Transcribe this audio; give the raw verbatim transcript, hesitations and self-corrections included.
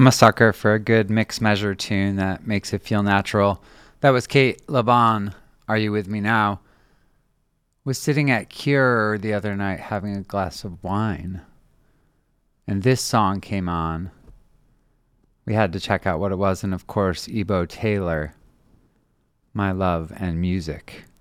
I'm a sucker for a good mixed measure tune that makes it feel natural. That was Kate Laban, Are You With Me Now? Was sitting at Cure the other night having a glass of wine. And this song came on. We had to check out what it was, and of course, Ebo Taylor, My Love and Music.